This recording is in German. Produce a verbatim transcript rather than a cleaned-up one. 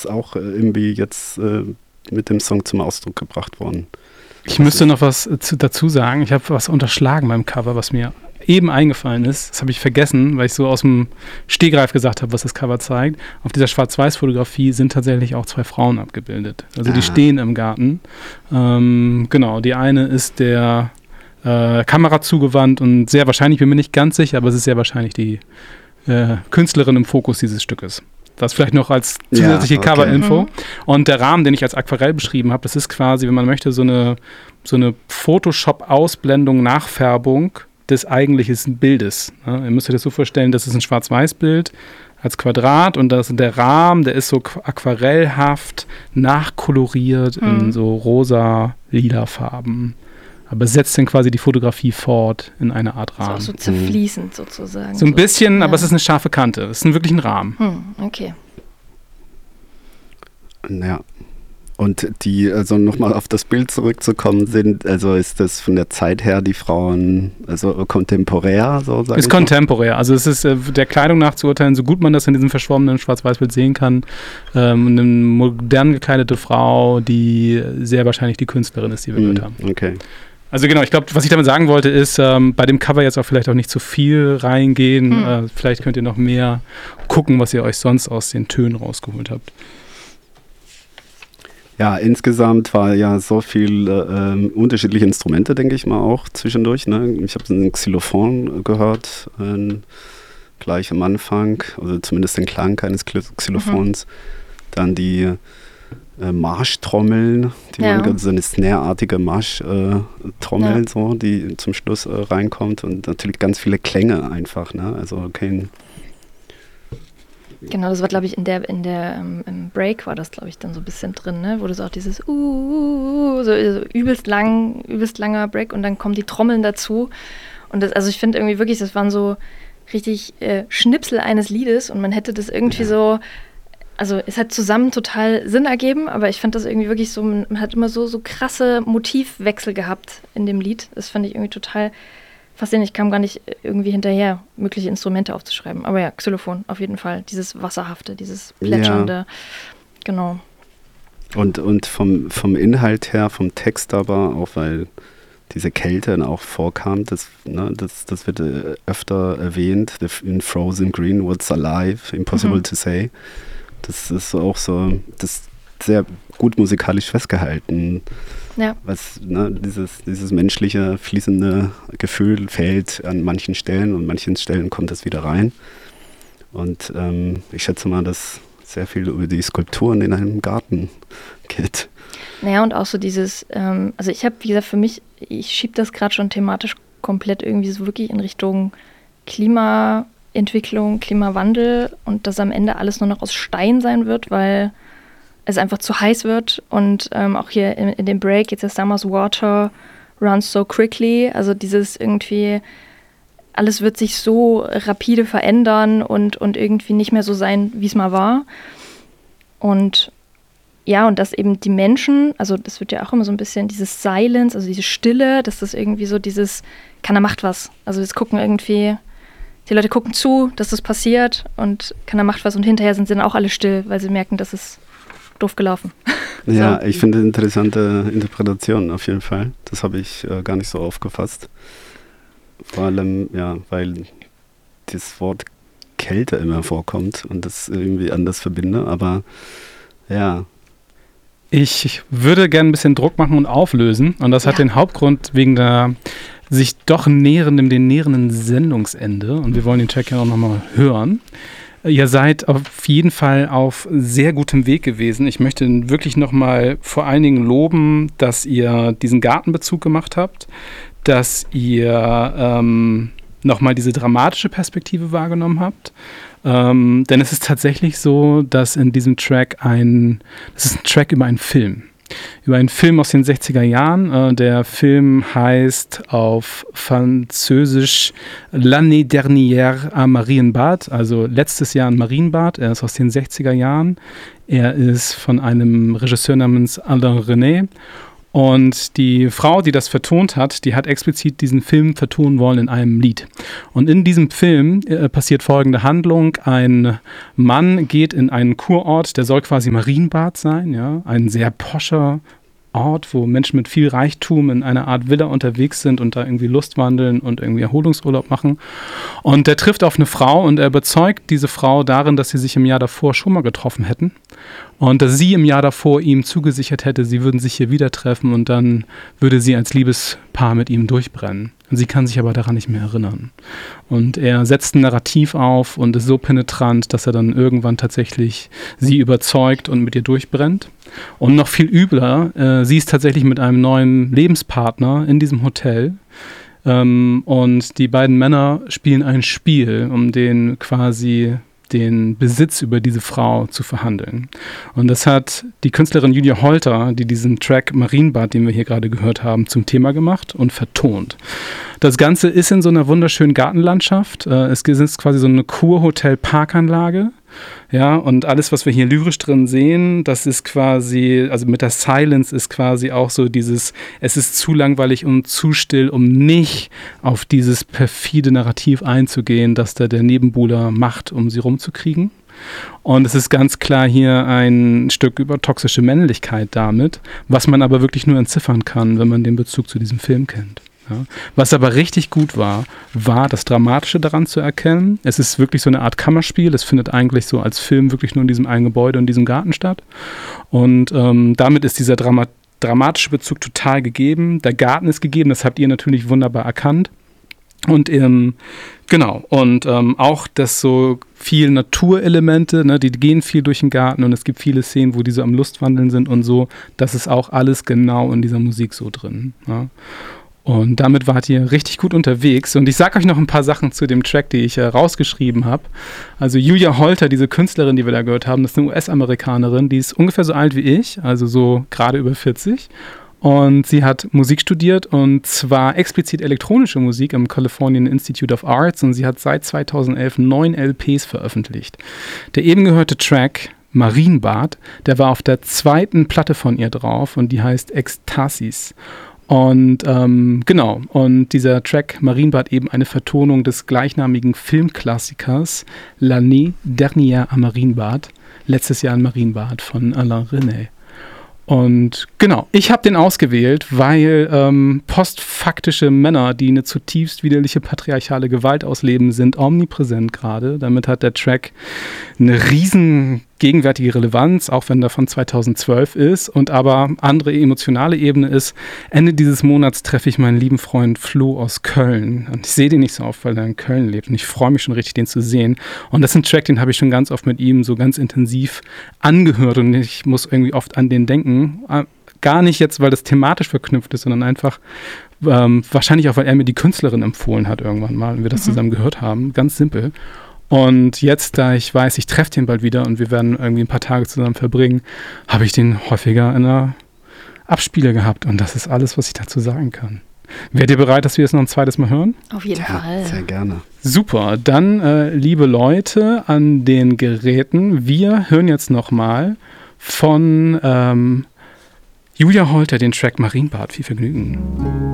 ist auch äh, irgendwie jetzt äh, mit dem Song zum Ausdruck gebracht worden. Ich müsste noch was zu, dazu sagen. Ich habe was unterschlagen beim Cover, was mir eben eingefallen ist. Das habe ich vergessen, weil ich so aus dem Stegreif gesagt habe, was das Cover zeigt. Auf dieser Schwarz-Weiß-Fotografie sind tatsächlich auch zwei Frauen abgebildet. Also die ah. stehen im Garten. Ähm, genau, die eine ist der äh, Kamera zugewandt und sehr wahrscheinlich, bin mir nicht ganz sicher, aber es ist sehr wahrscheinlich die äh, Künstlerin im Fokus dieses Stückes. Das vielleicht noch als zusätzliche ja, okay. Cover-Info. Mhm. Und der Rahmen, den ich als Aquarell beschrieben habe, das ist quasi, wenn man möchte, so eine, so eine Photoshop-Ausblendung, Nachfärbung des eigentlichen Bildes. Ja, ihr müsst euch das so vorstellen, das ist ein Schwarz-Weiß-Bild als Quadrat und das, der Rahmen, der ist so aquarellhaft nachkoloriert mhm. in so rosa-lila Farben. Aber setzt dann quasi die Fotografie fort in eine Art Rahmen. So, so zerfließend mhm. sozusagen. So ein bisschen, ja. aber es ist eine scharfe Kante. Es ist wirklich ein Rahmen. Hm, okay. Ja. Und die, also nochmal auf das Bild zurückzukommen, sind, also ist das von der Zeit her die Frauen, also kontemporär, so sagen Ist kontemporär, also es ist äh, der Kleidung nach zu urteilen, so gut man das in diesem verschwommenen Schwarz-Weiß-Bild sehen kann, ähm, eine modern gekleidete Frau, die sehr wahrscheinlich die Künstlerin ist, die wir gehört haben. Okay. Also genau, ich glaube, was ich damit sagen wollte, ist, ähm, bei dem Cover jetzt auch vielleicht auch nicht zu viel reingehen, hm. äh, vielleicht könnt ihr noch mehr gucken, was ihr euch sonst aus den Tönen rausgeholt habt. Ja, insgesamt war ja so viel äh, unterschiedliche Instrumente, denke ich mal auch zwischendurch. Ne? Ich habe ein Xylophon gehört, äh, gleich am Anfang, also zumindest den Klang eines Xylophons. Mhm. Dann die äh, Marschtrommeln, die ja. man, so eine snare-artige Marschtrommel, äh, ja. so, die zum Schluss äh, reinkommt und natürlich ganz viele Klänge einfach. Ne? Also kein Genau, das war, glaube ich, in der, in der um, im Break war das, glaube ich, dann so ein bisschen drin, ne? Wo du so auch dieses uh, uh, uh, so, so übelst lang, übelst langer Break und dann kommen die Trommeln dazu. Und das, also ich finde irgendwie wirklich, das waren so richtig äh, Schnipsel eines Liedes und man hätte das irgendwie ja. so, also es hat zusammen total Sinn ergeben, aber ich fand das irgendwie wirklich so, man hat immer so, so krasse Motivwechsel gehabt in dem Lied. Das fand ich irgendwie total faszinierend. Ich kam gar nicht irgendwie hinterher, mögliche Instrumente aufzuschreiben. Aber ja, Xylophon auf jeden Fall. Dieses Wasserhafte, dieses Plätschernde. Ja. Genau. Und, und vom, vom Inhalt her, vom Text aber, auch weil diese Kälte dann auch vorkam, das, ne, das, das wird äh, öfter erwähnt. In Frozen Green, what's alive, impossible mhm. to say. Das ist auch so, das sehr gut musikalisch festgehalten. Ja. Was, ne, dieses, dieses menschliche, fließende Gefühl fehlt an manchen Stellen und an manchen Stellen kommt es wieder rein. Und ähm, ich schätze mal, dass sehr viel über die Skulpturen in einem Garten geht. Naja, und auch so dieses, ähm, also ich habe, wie gesagt, für mich, ich schiebe das gerade schon thematisch komplett irgendwie so wirklich in Richtung Klimaentwicklung, Klimawandel und dass am Ende alles nur noch aus Stein sein wird, weil es einfach zu heiß wird und ähm, auch hier in, in dem Break, jetzt ist Summer's Water runs so quickly, also dieses irgendwie, alles wird sich so rapide verändern und, und irgendwie nicht mehr so sein, wie es mal war. Und ja, und dass eben die Menschen, also das wird ja auch immer so ein bisschen dieses Silence, also diese Stille, dass das irgendwie so dieses, keiner macht was. Also das gucken irgendwie, die Leute gucken zu, dass das passiert und keiner macht was und hinterher sind sie dann auch alle still, weil sie merken, dass es doof gelaufen. Ja, so. Ich finde interessante Interpretation auf jeden Fall. Das habe ich äh, gar nicht so aufgefasst. Vor allem, ja, weil das Wort Kälte immer vorkommt und das irgendwie anders verbinde, aber ja. Ich würde gerne ein bisschen Druck machen und auflösen und das ja. hat den Hauptgrund wegen der sich doch nähernden, dem nähernden Sendungsende und wir wollen den Track ja auch nochmal hören. Ihr seid auf jeden Fall auf sehr gutem Weg gewesen. Ich möchte wirklich nochmal vor allen Dingen loben, dass ihr diesen Gartenbezug gemacht habt, dass ihr ähm, nochmal diese dramatische Perspektive wahrgenommen habt. Ähm, denn es ist tatsächlich so, dass in diesem Track ein, das ist ein Track über einen Film. Über einen Film aus den sechziger Jahren. Äh, der Film heißt auf Französisch L'année dernière à Marienbad, also letztes Jahr in Marienbad. Er ist aus den sechziger Jahren. Er ist von einem Regisseur namens Alain René. Und die Frau, die das vertont hat, die hat explizit diesen Film vertonen wollen in einem Lied. Und in diesem Film äh, passiert folgende Handlung. Ein Mann geht in einen Kurort, der soll quasi Marienbad sein, ja, ein sehr poscher Ort, wo Menschen mit viel Reichtum in einer Art Villa unterwegs sind und da irgendwie Lustwandeln und irgendwie Erholungsurlaub machen. Und der trifft auf eine Frau und er überzeugt diese Frau darin, dass sie sich im Jahr davor schon mal getroffen hätten und dass sie im Jahr davor ihm zugesichert hätte, sie würden sich hier wieder treffen und dann würde sie als Liebespaar mit ihm durchbrennen. Und sie kann sich aber daran nicht mehr erinnern. Und er setzt ein Narrativ auf und ist so penetrant, dass er dann irgendwann tatsächlich sie überzeugt und mit ihr durchbrennt. Und noch viel übler, äh, sie ist tatsächlich mit einem neuen Lebenspartner in diesem Hotel. Ähm, und die beiden Männer spielen ein Spiel, um den quasi den Besitz über diese Frau zu verhandeln. Und das hat die Künstlerin Julia Holter, die diesen Track Marienbad, den wir hier gerade gehört haben, zum Thema gemacht und vertont. Das Ganze ist in so einer wunderschönen Gartenlandschaft. Es ist quasi so eine Kurhotel-Parkanlage. Ja, und alles, was wir hier lyrisch drin sehen, das ist quasi, also mit der Silence ist quasi auch so dieses, es ist zu langweilig und zu still, um nicht auf dieses perfide Narrativ einzugehen, das da der Nebenbuhler macht, um sie rumzukriegen. Und es ist ganz klar hier ein Stück über toxische Männlichkeit damit, was man aber wirklich nur entziffern kann, wenn man den Bezug zu diesem Film kennt. Ja. Was aber richtig gut war, war das Dramatische daran zu erkennen. Es ist wirklich so eine Art Kammerspiel. Es findet eigentlich so als Film wirklich nur in diesem einen Gebäude, in diesem Garten statt. Und ähm, damit ist dieser Drama- dramatische Bezug total gegeben. Der Garten ist gegeben, das habt ihr natürlich wunderbar erkannt. Und ähm, genau, und ähm, auch das so viel Naturelemente, ne, die gehen viel durch den Garten und es gibt viele Szenen, wo die so am Lustwandeln sind und so. Das ist auch alles genau in dieser Musik so drin. Ja. Und damit wart ihr richtig gut unterwegs. Und ich sage euch noch ein paar Sachen zu dem Track, die ich äh, rausgeschrieben habe. Also Julia Holter, diese Künstlerin, die wir da gehört haben, das ist eine U S-Amerikanerin, die ist ungefähr so alt wie ich, also so gerade über vierzig. Und sie hat Musik studiert und zwar explizit elektronische Musik am Californian Institute of Arts und sie hat seit zweitausendelf neun L Ps veröffentlicht. Der eben gehörte Track Marienbad, der war auf der zweiten Platte von ihr drauf und die heißt Ekstasis. Und ähm, genau, und dieser Track Marienbad eben eine Vertonung des gleichnamigen Filmklassikers L'année dernière à Marienbad, letztes Jahr in Marienbad von Alain Resnais. Und genau, ich habe den ausgewählt, weil ähm, postfaktische Männer, die eine zutiefst widerliche patriarchale Gewalt ausleben, sind omnipräsent gerade. Damit hat der Track eine riesen gegenwärtige Relevanz, auch wenn der von zweitausendzwölf ist und aber andere emotionale Ebene ist. Ende dieses Monats treffe ich meinen lieben Freund Flo aus Köln und ich sehe den nicht so oft, weil er in Köln lebt und ich freue mich schon richtig, den zu sehen. Und das ist ein Track, den habe ich schon ganz oft mit ihm so ganz intensiv angehört und ich muss irgendwie oft an den denken. Gar nicht jetzt, weil das thematisch verknüpft ist, sondern einfach ähm, wahrscheinlich auch, weil er mir die Künstlerin empfohlen hat irgendwann mal und wir das mhm. zusammen gehört haben. Ganz simpel. Und jetzt, da ich weiß, ich treffe den bald wieder und wir werden irgendwie ein paar Tage zusammen verbringen, habe ich den häufiger in einer Abspiele gehabt. Und das ist alles, was ich dazu sagen kann. Wärt ihr bereit, dass wir es noch ein zweites Mal hören? Auf jeden ja, Fall. Sehr gerne. Super. Dann, äh, liebe Leute an den Geräten, wir hören jetzt nochmal von ähm, Julia Holter den Track Marienbad. Viel Vergnügen.